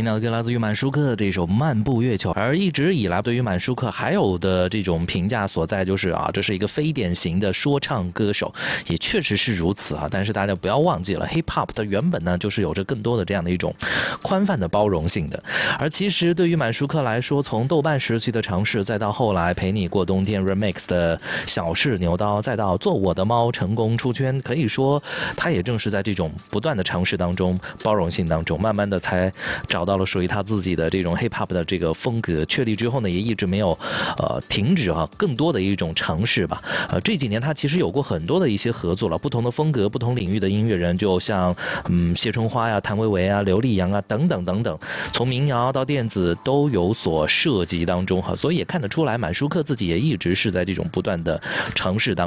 听到的歌来自于满舒克这首《漫步月球》，而一直以来对于满舒克还有的这种评价所在就是这是一个非典型的说唱歌手，也确实是如此啊。但是大家不要忘记了 ，hip hop 它原本呢就是有着更多的这样的一种宽泛的包容性的。而其实对于满舒克来说，从豆瓣时期的尝试，再到后来陪你过冬天 remix 的小试牛刀，再到做我的猫成功出圈，可以说他也正是在这种不断的尝试当中，包容性当中，慢慢的才找到了属于他自己的这种 hip hop 的这个风格。确立之后呢，也一直没有停止更多的一种尝试吧。这几年他其实有过很多的一些合作了，不同的风格、不同领域的音乐人，就像谢春花呀、谭维维啊、刘力扬啊等等等等，从民谣到电子都有所涉及当中所以也看得出来，满舒克自己也一直是在这种不断的尝试当中。